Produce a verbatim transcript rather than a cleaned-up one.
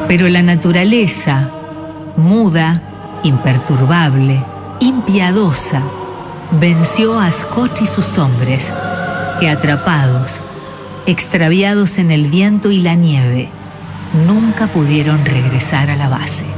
Pero la naturaleza, muda, imperturbable, impiedosa, venció a Scott y sus hombres, que atrapados, extraviados en el viento y la nieve, nunca pudieron regresar a la base.